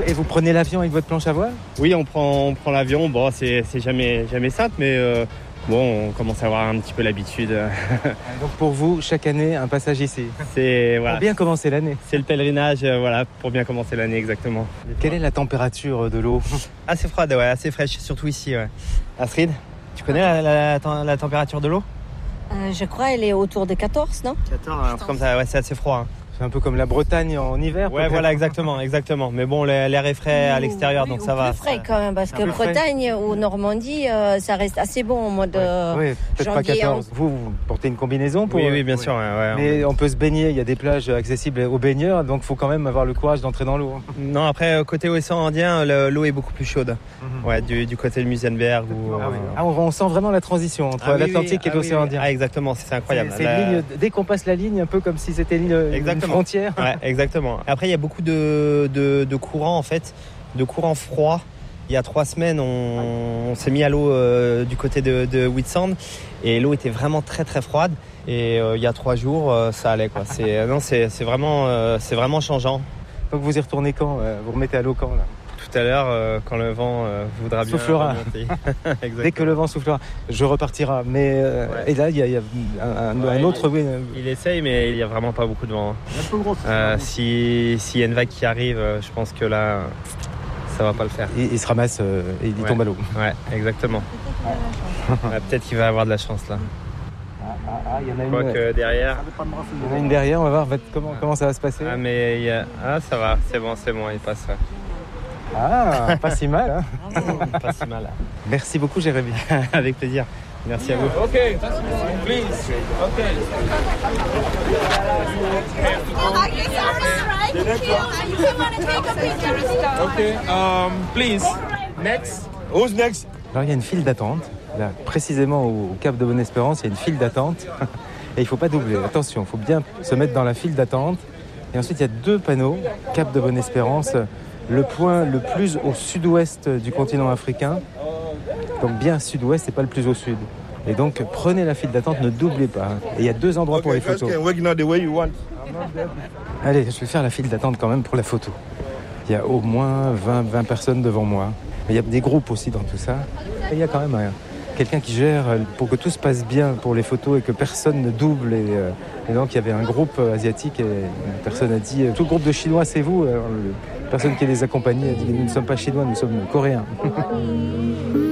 Et vous prenez l'avion avec votre planche à voile ? Oui, on prend l'avion. Bon, c'est jamais simple, mais bon, on commence à avoir un petit peu l'habitude. Donc pour vous, chaque année, un passage ici. Voilà. Pour bien commencer l'année. C'est le pèlerinage, voilà, pour bien commencer l'année, exactement. Quelle est la température de l'eau ? Assez froide, ouais, assez fraîche, surtout ici, ouais. Astrid, tu connais la température de l'eau ? Je crois qu'elle est autour de 14, non ? 14, un truc comme ça, ouais, c'est assez froid. Hein. C'est un peu comme la Bretagne en hiver. Ouais, voilà, exactement. Mais bon, l'air est frais à l'extérieur, donc ça va. Plus frais quand même, parce que Bretagne ou Normandie, ça reste assez bon en mode. Oui, peut-être pas 14. Vous portez une combinaison pour. Oui, bien sûr. Ouais, mais on peut se baigner, il y a des plages accessibles aux baigneurs, donc il faut quand même avoir le courage d'entrer dans l'eau. Non, après, côté océan Indien, l'eau est beaucoup plus chaude. Ouais, du côté de Muizenberg. On sent vraiment la transition entre l'Atlantique et l'océan Indien. Ah, exactement, c'est incroyable. C'est une ligne, dès qu'on passe la ligne, un peu comme si c'était une frontière. Ouais, exactement. Après, il y a beaucoup de courants, en fait, de courants froids. Il y a 3 semaines, on s'est mis à l'eau du côté de Whitsand et l'eau était vraiment très très froide. Et il y a 3 jours, ça allait, quoi. C'est vraiment changeant. Donc vous y retournez quand ? Vous remettez à l'eau quand là ? Tout à l'heure, quand le vent voudra bien remonter. Dès que le vent soufflera, je repartira. Mais et là, il y a un autre. Il essaye, mais il n'y a vraiment pas beaucoup de vent. S'il y a une vague qui arrive, je pense que là, ça va pas le faire. Il se ramasse et il tombe à l'eau. Ouais, exactement. Peut-être qu'il va avoir de la chance là. Il y en a une derrière. Il y en a une derrière. On va voir comment ça va se passer. Ça va, c'est bon, il passe. Ah, pas si mal. Hein. Pas si mal. Merci beaucoup, Jérémy. Avec plaisir. Merci à vous. Ok, please. Ok. Okay, please. Next. Who's next? Alors, il y a une file d'attente. Là, précisément au Cap de Bonne-Espérance, il y a une file d'attente. Et il ne faut pas doubler. Attention, il faut bien se mettre dans la file d'attente. Et ensuite, il y a 2 panneaux. Cap de Bonne-Espérance, le point le plus au sud-ouest du continent africain. Donc bien sud-ouest et pas le plus au sud. Et donc, prenez la file d'attente, ne doublez pas. Et il y a 2 endroits pour les photos. Allez, je vais faire la file d'attente quand même pour la photo. Il y a au moins 20 personnes devant moi. Mais il y a des groupes aussi dans tout ça. Et il y a quand même quelqu'un qui gère pour que tout se passe bien pour les photos et que personne ne double. Et donc, il y avait un groupe asiatique et une personne a dit « Tout le groupe de Chinois, c'est vous ?» La personne qui les accompagnait a dit « Nous ne sommes pas Chinois, nous sommes Coréens. »